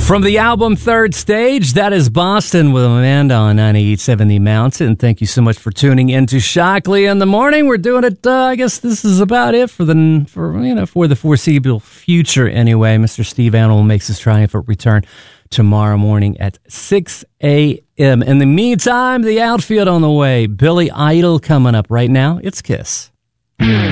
From the album Third Stage, that is Boston with Amanda on 98.7 The Mountain. Thank you so much for tuning in to Shockley in the Morning. We're doing it, I guess this is about it for the foreseeable future anyway. Mr. Steve Animal makes his triumphant return tomorrow morning at 6 a.m. In the meantime, the outfield on the way. Billy Idol coming up right now. It's Kiss.